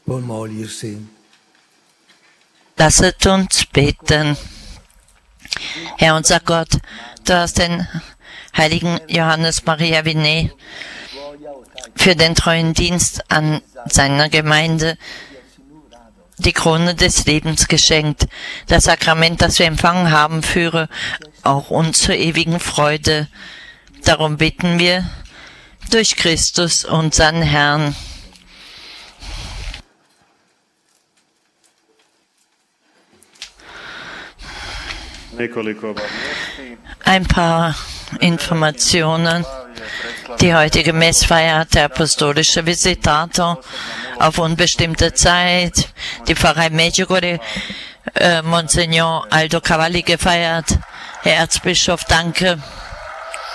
Lasset uns beten. Herr unser Gott, du hast den heiligen Johannes Maria Vianney für den treuen Dienst an seiner Gemeinde die Krone des Lebens geschenkt. Das Sakrament, das wir empfangen haben, führe auch uns zur ewigen Freude. Darum bitten wir durch Christus, unseren Herrn. Ein paar Informationen. Die heutige Messfeier hat der apostolische Visitator auf unbestimmte Zeit, die Pfarrei Medjugorje, Monsignor Aldo Cavalli gefeiert. Herr Erzbischof, danke